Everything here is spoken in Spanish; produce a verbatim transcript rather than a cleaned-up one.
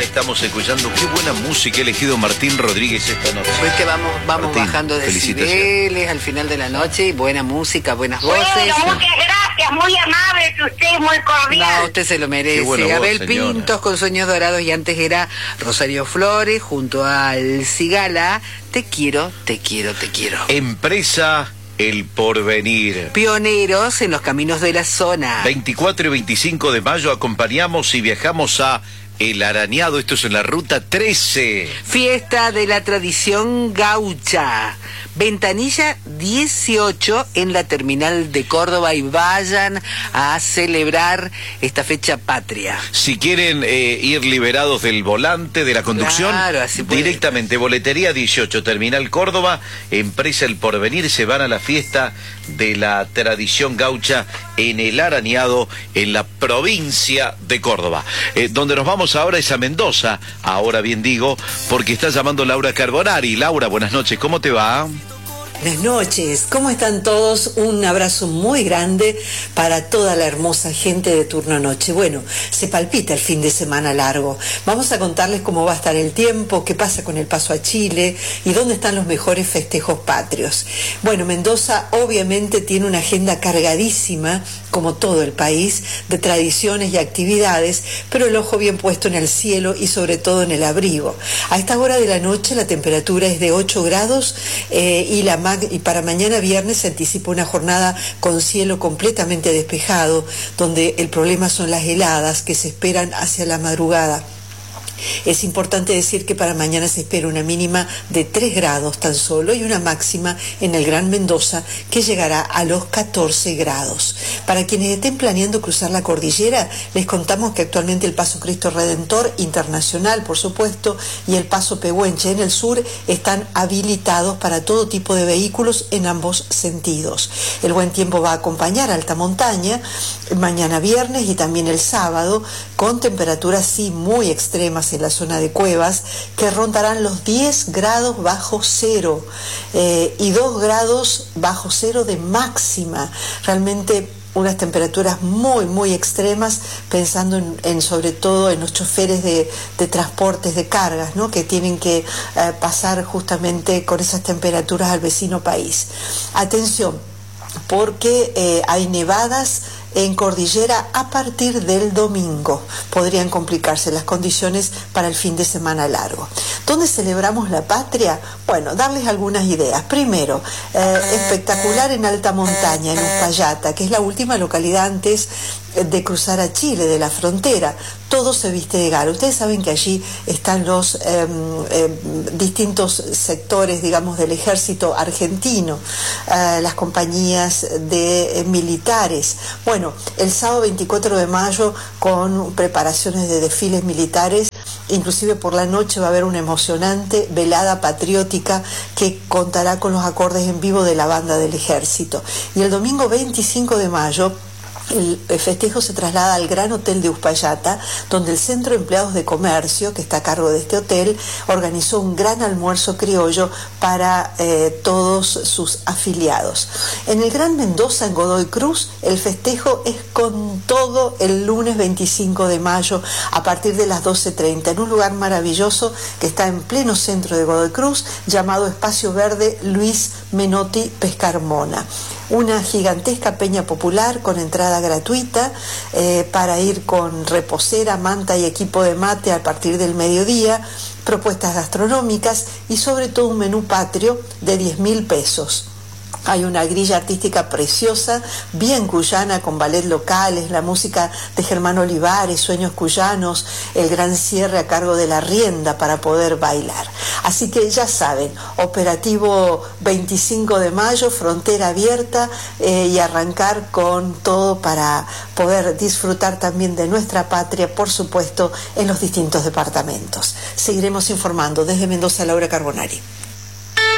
estamos escuchando. Qué buena música ha elegido Martín Rodríguez esta noche. Pues que vamos, vamos Martín, bajando decibeles al final de la noche, y buena música, buenas voces. Bueno, muchas gracias, muy amable usted, muy cordial. No, usted se lo merece. Buena Abel voz, señora. Pintos con Sueños Dorados, y antes era Rosario Flores junto al Cigala. Te quiero, te quiero, te quiero. Empresa El Porvenir. Pioneros en los caminos de la zona. veinticuatro y veinticinco de mayo acompañamos y viajamos a El Arañado. Esto es en la ruta trece. Fiesta de la tradición gaucha. Ventanilla dieciocho en la terminal de Córdoba, y vayan a celebrar esta fecha patria. Si quieren eh, ir liberados del volante, de la conducción, Claro, así puede. directamente Boletería dieciocho, Terminal Córdoba, Empresa El Porvenir, se van a la fiesta de la tradición gaucha en El Arañado, en la provincia de Córdoba. Eh, donde nos vamos ahora es a Mendoza, ahora bien digo, porque está llamando Laura Carbonari. Laura, buenas noches, ¿cómo te va? Buenas noches, ¿cómo están todos? Un abrazo muy grande para toda la hermosa gente de Turno Noche. Bueno, se palpita el fin de semana largo. Vamos a contarles cómo va a estar el tiempo, qué pasa con el paso a Chile y dónde están los mejores festejos patrios. Bueno, Mendoza obviamente tiene una agenda cargadísima, como todo el país, de tradiciones y actividades, pero el ojo bien puesto en el cielo y sobre todo en el abrigo. A esta hora de la noche la temperatura es de ocho grados eh, y la y para mañana viernes se anticipa una jornada con cielo completamente despejado, donde el problema son las heladas que se esperan hacia la madrugada. Es importante decir que para mañana se espera una mínima de tres grados tan solo y una máxima en el Gran Mendoza que llegará a los catorce grados. Para quienes estén planeando cruzar la cordillera, les contamos que actualmente el Paso Cristo Redentor Internacional, por supuesto, y el Paso Pehuenche en el sur están habilitados para todo tipo de vehículos en ambos sentidos. El buen tiempo va a acompañar a alta montaña mañana viernes y también el sábado, con temperaturas sí muy extremas en la zona de Cuevas, que rondarán los diez grados bajo cero eh, y dos grados bajo cero de máxima. Realmente unas temperaturas muy muy extremas, pensando en, en sobre todo en los choferes de, de transportes de cargas, ¿no?, que tienen que eh, pasar justamente con esas temperaturas al vecino país. Atención, porque eh, hay nevadas en cordillera a partir del domingo. Podrían complicarse las condiciones para el fin de semana largo. ¿Dónde celebramos la patria? Bueno, darles algunas ideas. Primero, eh, espectacular en alta montaña, en Uspallata, que es la última localidad antes de cruzar a Chile, de la frontera. Todo se viste de gala. Ustedes saben que allí están los eh, eh, distintos sectores, digamos, del ejército argentino, eh, las compañías de eh, militares. Bueno, el sábado veinticuatro de mayo, con preparaciones de desfiles militares, inclusive por la noche va a haber una emocionante velada patriótica que contará con los acordes en vivo de la banda del ejército. Y el domingo veinticinco de mayo, el festejo se traslada al Gran Hotel de Uspallata, donde el Centro de Empleados de Comercio, que está a cargo de este hotel, organizó un gran almuerzo criollo para eh, todos sus afiliados. En el Gran Mendoza, en Godoy Cruz, el festejo es con todo el lunes veinticinco de mayo a partir de las doce treinta, en un lugar maravilloso que está en pleno centro de Godoy Cruz, llamado Espacio Verde Luis Menotti Pescarmona. Una gigantesca peña popular con entrada gratuita eh, para ir con reposera, manta y equipo de mate a partir del mediodía, propuestas gastronómicas y sobre todo un menú patrio de diez mil pesos. Hay una grilla artística preciosa, bien cuyana, con ballet locales, la música de Germán Olivares, Sueños Cuyanos, el gran cierre a cargo de La Rienda para poder bailar. Así que ya saben, operativo veinticinco de mayo, frontera abierta eh, y arrancar con todo para poder disfrutar también de nuestra patria, por supuesto, en los distintos departamentos. Seguiremos informando. Desde Mendoza, Laura Carbonari.